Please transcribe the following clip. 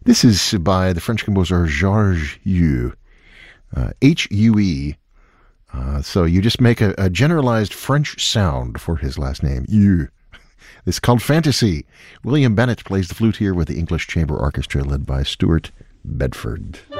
This is by the French composer Georges Hue, Hue. So you just make a generalized French sound for his last name, Hue. It's called Fantasy. William Bennett plays the flute here with the English Chamber Orchestra led by Stuart Bedford.